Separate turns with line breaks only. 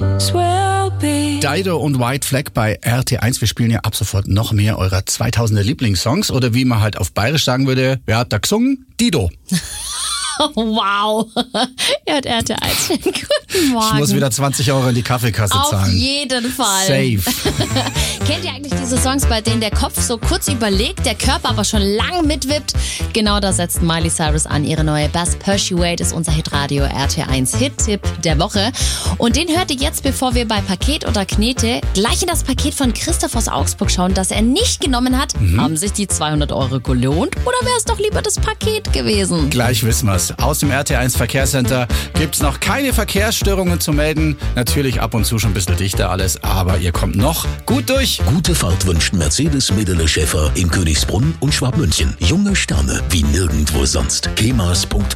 Dido und White Flag bei RT1. Wir spielen ja ab sofort noch mehr eurer 2000er Lieblingssongs. Oder wie man halt auf Bayerisch sagen würde, wer hat da gesungen? Dido.
Wow. Er hat RT1. Guten Morgen.
Ich muss wieder 20 € in die Kaffeekasse zahlen.
Auf jeden Fall.
Safe.
Kennt ihr eigentlich diese Songs, bei denen der Kopf so kurz überlegt, der Körper aber schon lang mitwippt? Genau da setzt Miley Cyrus an. Ihre neue Best Persuade ist unser Hitradio RT1 Hit-Tipp der Woche. Und den hört ihr jetzt, bevor wir bei Paket oder Knete gleich in das Paket von Christoph aus Augsburg schauen, das er nicht genommen hat. Haben sich die 200 € gelohnt? Oder wäre es doch lieber das Paket gewesen?
Gleich wissen wir's. Aus dem RT1 Verkehrscenter gibt's noch keine Verkehrsstörungen zu melden. Natürlich ab und zu schon ein bisschen dichter alles, aber ihr kommt noch gut durch.
Gute Fahrt wünscht Mercedes Medele Schäfer in Königsbrunn und Schwabmünchen. Junge Sterne wie nirgendwo sonst. kemas.com